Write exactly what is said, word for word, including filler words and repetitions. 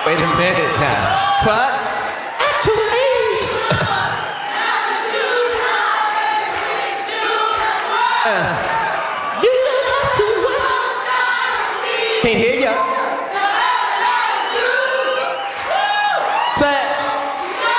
Wait a minute now. What? At your age. uh, you don't have to watch. Can't hear ya.